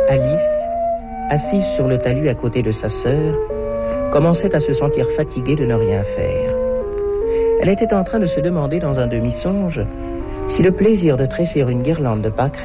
Alice, assise sur le talus à côté de sa sœur, commençait à se sentir fatiguée de ne rien faire. Elle était en train de se demander dans un demi-songe si le plaisir de tresser une guirlande de Pâques